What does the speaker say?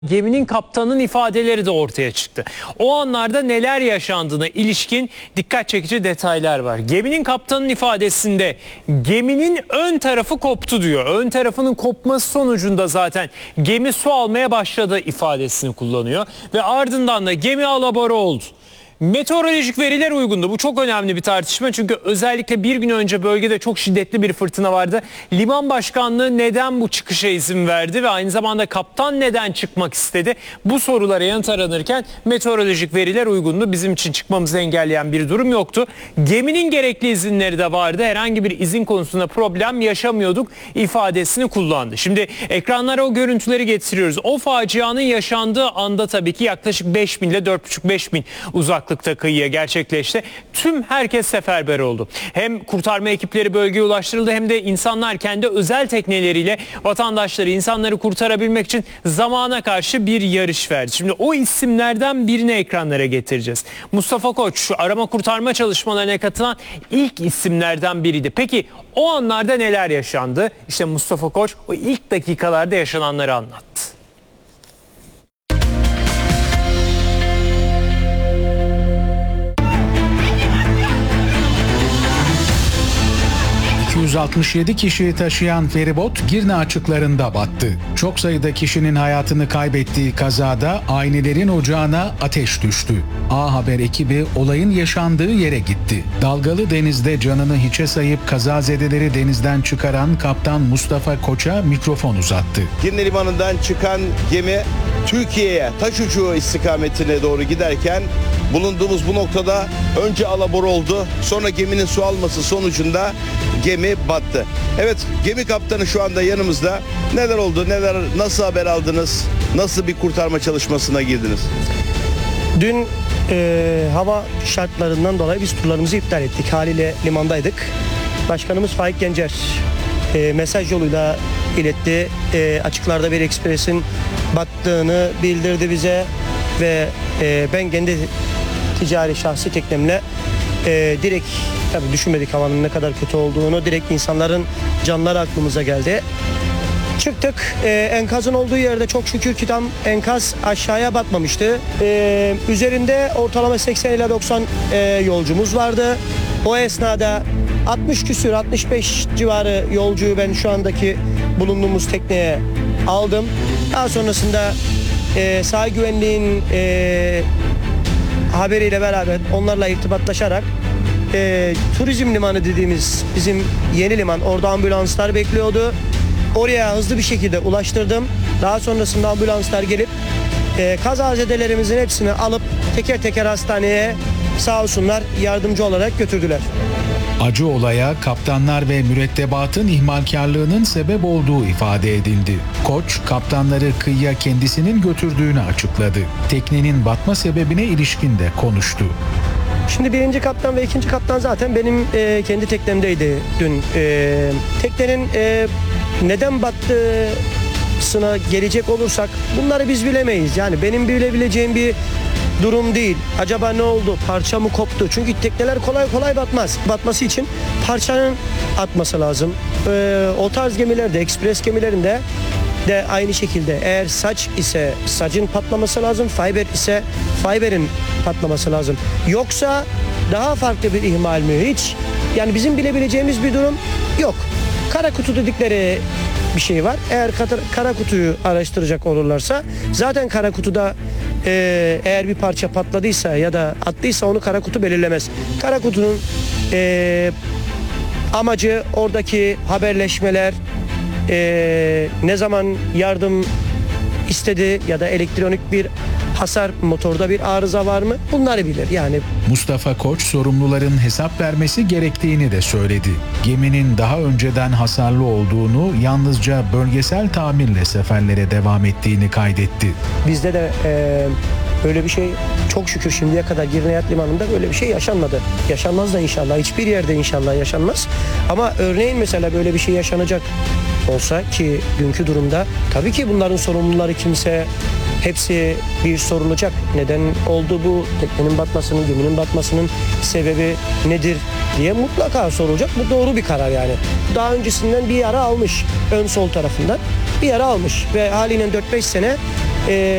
Geminin kaptanının ifadeleri de ortaya çıktı. O anlarda neler yaşandığına ilişkin dikkat çekici detaylar var. Geminin kaptanının ifadesinde geminin ön tarafı koptu diyor. Ön tarafının kopması sonucunda zaten gemi su almaya başladı ifadesini kullanıyor. Ve ardından da gemi alabora oldu. Meteorolojik veriler uygundu. Bu çok önemli bir tartışma çünkü özellikle bir gün önce bölgede çok şiddetli bir fırtına vardı. Liman başkanlığı neden bu çıkışa izin verdi ve aynı zamanda kaptan neden çıkmak istedi? Bu sorulara yanıt aranırken meteorolojik veriler uygundu. Bizim için çıkmamızı engelleyen bir durum yoktu. Geminin gerekli izinleri de vardı. Herhangi bir izin konusunda problem yaşamıyorduk ifadesini kullandı. Şimdi ekranlara o görüntüleri getiriyoruz. O facianın yaşandığı anda tabii ki yaklaşık 5.000 ile 4.5-5.000 uzaklıkta kıyıya gerçekleşti. Tüm herkes seferber oldu. Hem kurtarma ekipleri bölgeye ulaştırıldı hem de insanlar kendi özel tekneleriyle vatandaşları, insanları kurtarabilmek için zamana karşı bir yarış verdi. Şimdi o isimlerden birini ekranlara getireceğiz. Mustafa Koç şu arama kurtarma çalışmalarına katılan ilk isimlerden biriydi. Peki o anlarda neler yaşandı? İşte Mustafa Koç o ilk dakikalarda yaşananları anlattı. 267 kişiyi taşıyan feribot Girne açıklarında battı. Çok sayıda kişinin hayatını kaybettiği kazada aynelerin ocağına ateş düştü. A Haber ekibi olayın yaşandığı yere gitti. Dalgalı denizde canını hiçe sayıp kazazedeleri denizden çıkaran kaptan Mustafa Koç'a mikrofon uzattı. Girne limanından çıkan gemi Türkiye'ye taş uçuğu istikametine doğru giderken bulunduğumuz bu noktada önce alabora oldu. Sonra geminin su alması sonucunda gemi battı. Evet, gemi kaptanı şu anda yanımızda. Neler oldu? Nasıl haber aldınız? Nasıl bir kurtarma çalışmasına girdiniz? Dün hava şartlarından dolayı biz turlarımızı iptal ettik. Haliyle limandaydık. Başkanımız Faik Gencer mesaj yoluyla iletti. Açıklarda bir ekspresin battığını bildirdi bize ve ben kendi ticari şahsi teknemle direkt, tabii düşünmedik havanın ne kadar kötü olduğunu, direkt insanların canları aklımıza geldi. Çıktık, enkazın olduğu yerde çok şükür ki tam enkaz aşağıya batmamıştı. Üzerinde ortalama 80 ila 90 yolcumuz vardı. O esnada 60 küsür 65 civarı yolcuyu ben şu andaki bulunduğumuz tekneye aldım. Daha sonrasında sahil güvenliğin haberiyle beraber onlarla irtibatlaşarak turizm limanı dediğimiz bizim yeni liman, orada ambulanslar bekliyordu. Oraya hızlı bir şekilde ulaştırdım. Daha sonrasında ambulanslar gelip kazazedelerimizin hepsini alıp teker teker hastaneye sağ olsunlar yardımcı olarak götürdüler. Acı olaya kaptanlar ve mürettebatın ihmalkarlığının sebep olduğu ifade edildi. Koç, kaptanları kıyıya kendisinin götürdüğünü açıkladı. Teknenin batma sebebine ilişkin de konuştu. Şimdi birinci kaptan ve ikinci kaptan zaten benim kendi teknemdeydi dün. Teknenin neden battığına gelecek olursak bunları biz bilemeyiz. Yani benim bilebileceğim bir durum değil. Acaba ne oldu? Parça mı koptu? Çünkü tekneler kolay kolay batmaz. Batması için parçanın atması lazım. O tarz gemilerde, ekspres gemilerinde de aynı şekilde eğer saç ise sacın patlaması lazım, fiber ise fiberin patlaması lazım. Yoksa daha farklı bir ihmal mi? Hiç. Yani bizim bilebileceğimiz bir durum yok. Kara kutu dedikleri bir şey var. Eğer kara kutuyu araştıracak olurlarsa zaten kara kutuda eğer bir parça patladıysa ya da attıysa onu kara kutu belirlemez. Kara kutunun amacı oradaki haberleşmeler, ne zaman yardım istedi ya da elektronik bir hasar, motorda bir arıza var mı? Bunları bilir yani. Mustafa Koç sorumluların hesap vermesi gerektiğini de söyledi. Geminin daha önceden hasarlı olduğunu, yalnızca bölgesel tamirle seferlere devam ettiğini kaydetti. Bizde de böyle bir şey çok şükür şimdiye kadar Girne Yat Limanı'nda böyle bir şey yaşanmadı. Yaşanmaz da inşallah. Hiçbir yerde inşallah yaşanmaz. Ama örneğin mesela böyle bir şey yaşanacak olsa ki dünkü durumda tabii ki bunların sorumluları kimse, hepsi bir sorulacak. Neden oldu bu? Teknenin batmasının, geminin batmasının sebebi nedir diye mutlaka sorulacak. Bu doğru bir karar yani. Daha öncesinden bir yara almış ön sol tarafından. Bir yara almış ve haliyle 4-5 sene